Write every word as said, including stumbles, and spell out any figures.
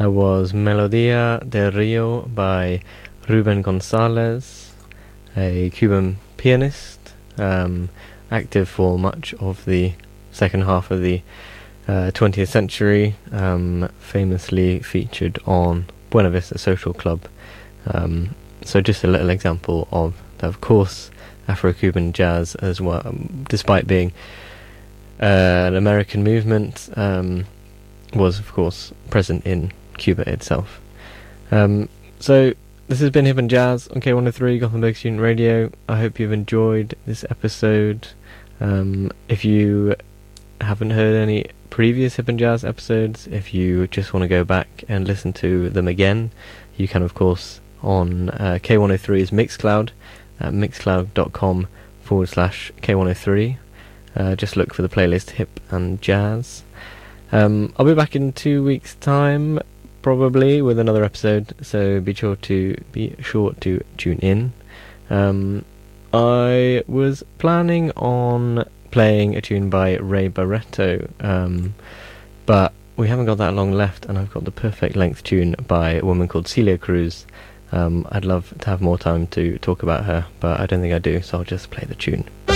That was Melodia del Rio by Ruben Gonzalez, a Cuban pianist, um, active for much of the second half of the uh, twentieth century, um, famously featured on Buena Vista Social Club. Um, so just a little example of, of course, Afro-Cuban jazz as well, um, despite being uh, an American movement, um, was of course present in Cuba itself. Um, so this has been Hip and Jazz on K one oh three Gothenburg Student Radio. I hope you've enjoyed this episode. Um, if you haven't heard any previous Hip and Jazz episodes, if you just want to go back and listen to them again, you can of course on uh, K one oh three's Mixcloud at mixcloud.com forward slash K103. Uh, just look for the playlist Hip and Jazz. Um, I'll be back in two weeks' time, probably, with another episode, so be sure to be sure to tune in. Um, I was planning on playing a tune by Ray Barretto, um, but we haven't got that long left, and I've got the perfect length tune by a woman called Celia Cruz. Um, I'd love to have more time to talk about her, but I don't think I do, so I'll just play the tune.